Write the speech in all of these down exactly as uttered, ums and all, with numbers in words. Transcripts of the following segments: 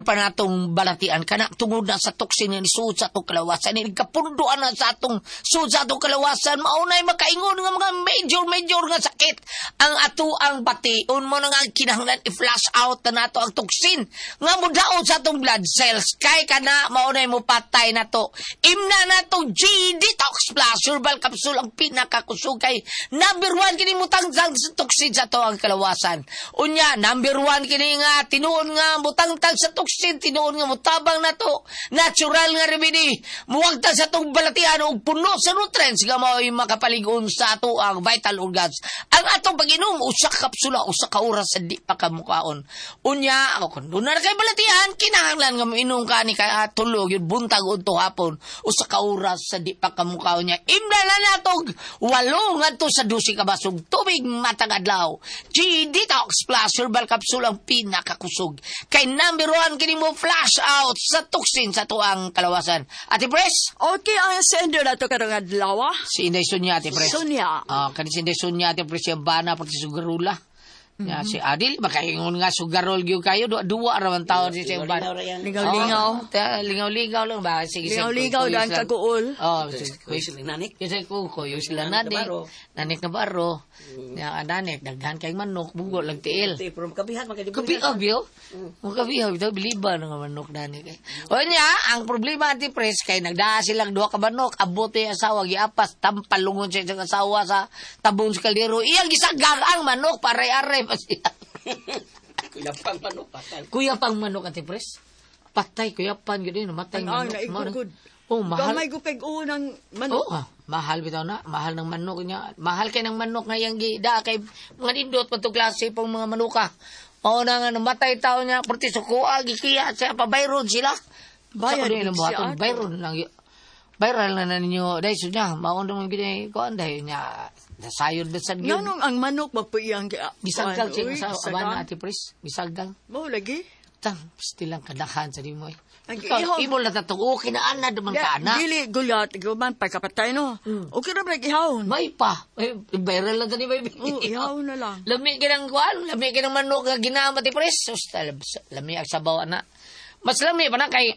pa natong balatian kana tungod na sa toksin ni sud sa atong kalawasan ni kapunduan na sa atong sud sa atong kalawasan maunay makaingon nga mga major major nga sakit ang ato ang bation mo na nga kinahanglan i-flush out na nato ang toksin nga mudaot sa atong blood cells kay kana maunay mo patay nato imna nato G Detox Plus herbal capsule ang pinakakusog kay number one kini mutang sa toksin sa ato ang kalawasan unya number one kini nga tinuon nga butang-tang sa toksin tinuon nga mutabang nato natural nga remedy muwagtang sa tong balatian og puno sa nutrients nga mao'y makapaligon sa ato ang vital organs ang atong pag-inom usa ka kapsula usa ka oras sa di pa kamukaon unya ako kun na kay balatian kinahanglan nga moinom ka ni kay uh, tulog yun buntag udto hapon usa ka oras sa di pa kamukaon niya imna na natog walo ngadto sa dusi ka basog tubig matag adlaw G Detox Plus herbal capsule ang pinakakusog kay number one kini mo flash out sa toksin sa tuang kalawasan. Ate Pres? Okay, ang sender na to karong adlaw. Si Inday Sonia, Ate Pres. Sonia. Ah, uh, kani si Inday Sonia, Ate Pres, yung bana pati sugarula. Mm-hmm. Ya, si Adil, makaingon nga sugarol gyud kayo, duwa raman taon si siyang bana. Lingaw-lingaw. Oh, lingaw-lingaw lang ba? Sige, lingaw-lingaw dan kaguol. Oh, kuy sila nanik. Kasi ko kuy sila nanik. Nanik na baro. Ya, nanik daghan kay manok, bungo lang tiil. Ti from kabihat man kay Kabihaw biyo. Mo kabihaw bitaw biliban nga manok nanik kay. O nya, ang problema Ate Pres kay nagdaa silang duha ka manok, abote asawa giapas tampalungon sa isang asawa sa tabong sa kaldero. Iyang gisagang ang manok pare-are pa siya. Kuya pang manok patay. Kuya pang manok Ate Pres. Patay kuya pan gyud namatay ang manok. Oh, mahal. Gamay ko kay unang manok. Oh, ah, mahal bitaw na. Mahal ng manok niya. Mahal kay ng manok nga yang gida kay mga nindot patong klase pong mga manuka. O na nga namatay tao niya perti sukuha gikiya sa pabayron sila. Bayad din siya. buhaton bayron lang. Bayral na na ninyo dai sunya maon dong gid ko anday niya. Nasayod na sa gyud. Nganong ang manok mapuyang bisagdal siya sa abana Ate Pres. Bisagdal. Mo lagi. Tang stilang kadahan sa dimo. Ang Ikaw, imo na tatong okay na ana duman ka ana. Dili gulat guman pa kapatay no. Mm. Okay ra brag ihawon. May pa. Ay, viral lang tani may. Oh, ihawon na lang. Lami kinang kuan, lami kinang manok nga ginama ti Pres. Sus, lami ang sabaw ana. Mas lami pa na kay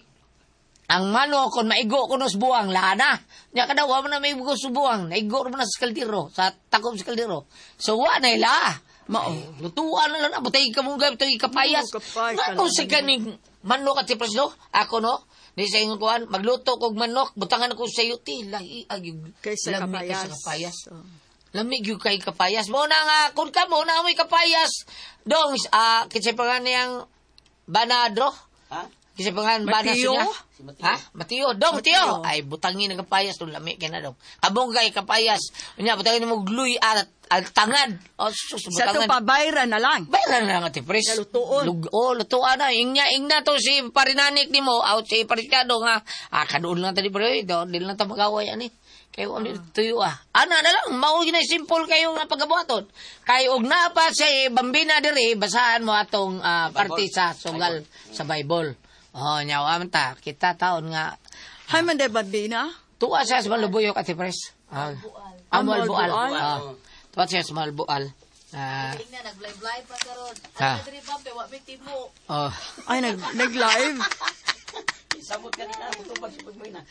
ang manok kon maigo kuno sa buwang lana. Nya kada wa man na maigo sa buwang, naigo ra man sa kaldero, sa takom sa kaldero. So wa na ila. Mao, lutuan na lang abutay ka mo gab toy kapayas. Ako si kaning manok at Pres no? Ako no? Di sa ingon kuan magluto kog manok, butangan ako sa yuti, lahi ag kaysa kapayas. Kaysa kapayas. Oh. Lamig yung kay kapayas. Mo na nga, kung ka mo na may kapayas. Dong, ah, uh, kasi pa nga niyang banadro. Ha? Kasi pa nga banadro niya. Si Mateo. Ha? Mateo. Dong, Mateo. Ay, butangin ng kapayas. Dong, lamig ka na dong. Abong kay kapayas. Kanya, butangin mo gluy at altangad. O, sus, sa ito pa, bayra na lang. Bayra na lang, Ate Pres. Lutuon. Lug, oh, lutuan na. Ingnya, ingna to si parinanik ni mo. Out si parisyado nga. Ah, kadoon lang tadi, bro. Doon, din lang ta magaway, ani. Kayo ano uh. tuyo ah. Ana na lang, maugi na simple kayo nga pagabuhaton. Kayo og na pa sa bambina diri, basahan mo atong uh, parte sa sugal sa Bible. Oh, nyawa man ta, kita taon nga. Hay man de bambina? Tuwa siya sa Malubuyok Ate Pres. Ah, Amal bual. Ah. Tuwa siya sa Malbual. Ah. Tingnan nag-live-live pa karon. Ah. Ano diri pampe wa may timo. Oh. Ay nag nag-live. Samot ka na mo tupad sa pagmoy na.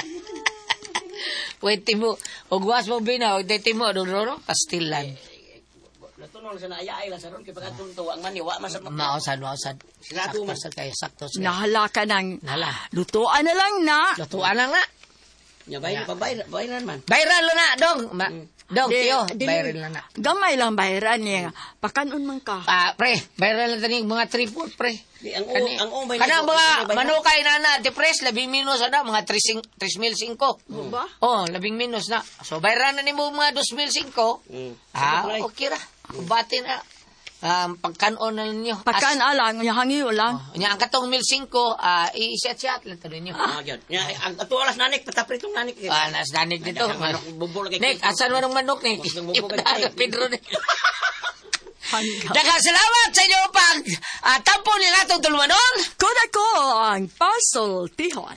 Wait timo, ugwas mo bina, og timo do do pastilan. Natunon sa naayay lang sa ron kay pagatong tuwa ang mani wa masad Mausad, mausad. Sigado man sa kay sakto sa. Nahala ka nang Nala. lutuan na lang na. Lutuan na nga. nya bay pa bay bayran man. Viral na dong. Ma, dong Di- tiyo, dili- viral na na. Gamay lang bayaran niya. Pakanon man ka. Ah, pre, viral na tani mga three four pre. Di ang Kani, ang umbay kanang mga manukay na na, di pres, labing minus na, mga three mil cinco. Ba? Oh, labing minus na. So, viral na ni mo mga two mil cinco. Mm. Ah, okay ra. Kubati na. Um, pagkanon na ninyo. Pagkaan alang, yung hangiyo lang. Oh, nya ang katong mil cinco, ah, i-set-set lang to ninyo. Ah, gyud. Nya ang ato alas nanik patapritong nanik. Ah, nas danig dito. Manok bubol kay. Nek, asan mo ng manok, Nek? Bubol kay. Pedro, Nek. Hanggang. Daghang salamat sa inyo pag uh, tampo ni atong tulumanon. Kuna ko ang puzzle tihon.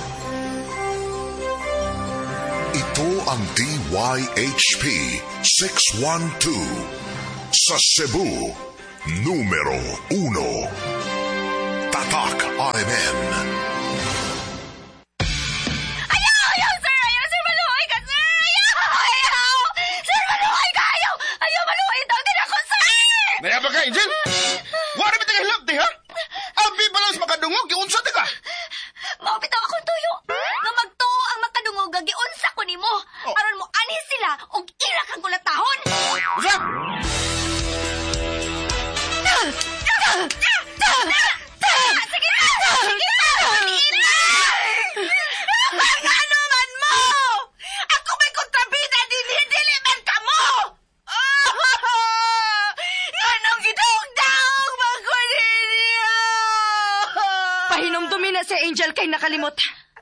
Ito ang D Y H P six one two sa Cebu, numero uno. Tatak R M N. Ayaw! Ayaw, sir! Ayaw, sir! Maluhay ka, sir! Ayaw! Ayaw! Sir, maluhay ka! Ayaw! Ayaw, maluhay daw din ako, sir! Naya ba ka, Angel? Wala ba tayo hilap, di ha? Abi pa lang sa makadungog, giunsa ta ka? Maupitaw akong tuyo. Nga magtuo ang makadungog, giunsa ko nimo. Aron mo ani sila og irak ang kulatahon. Usa? Sige na! Sige na! Ano man mo? Ako may kontrabida, dili-dili man ka mo! Anong gidong-daong magkuninyo? Pahinumdumi na si Angel kay nakalimot.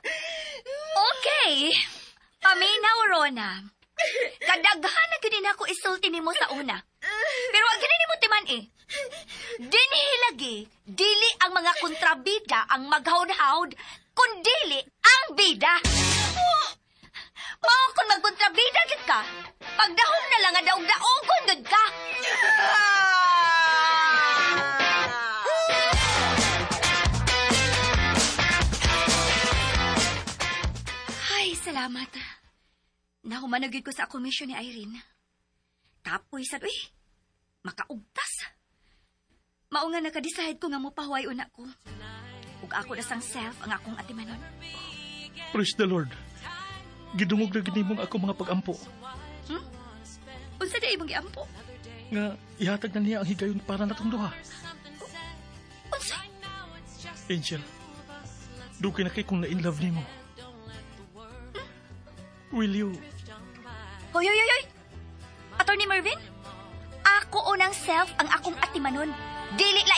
Okay. Paminaw, Rona. Kadaghan na gini na ako isulti nimo sa una. Pero ang gini nimo timan eh. Dinihilagi, dili ang mga kontrabida ang maghawd-hawd, kundili ang bida. Mao kung magkontrabida gid ka, pagdahom na lang nga daog-daogon gud ka. Ay, salamat. Nahumanagid ko sa komisyon ni Irene. Kapoy sad, uy. Makaugtas. Mao nga nakadecide ko nga mopahuway una ko. Ug ako na sang self ang akong atimanon. Praise the Lord. Gidungog na ginimong ako mga pag-ampo. Hmm? Unsa di imong giampo? Nga ihatag na niya ang higayon para natong duha. Unsa? Angel, dugay na kay kung na-in love nimo. Will you? Hoy, hoy, hoy, hoy! Attorney Mervin? Ako unang self ang akong atimanon. Dili